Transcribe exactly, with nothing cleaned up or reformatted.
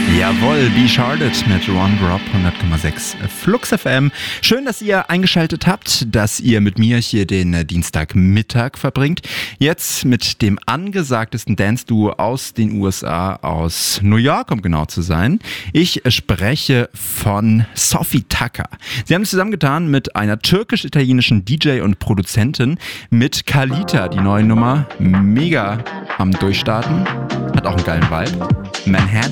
Jawohl, Be Charlotte mit One Drop, hundert Komma sechs Flux F M. Schön, dass ihr eingeschaltet habt, dass ihr mit mir hier den Dienstagmittag verbringt. Jetzt mit dem angesagtesten Dance-Duo aus den U S A, aus New York, um genau zu sein. Ich spreche von Sophie Tucker. Sie haben es zusammengetan mit einer türkisch-italienischen D J und Produzentin, mit Kalita, die neue Nummer, mega am Durchstarten, hat auch einen geilen Vibe. Manhattan.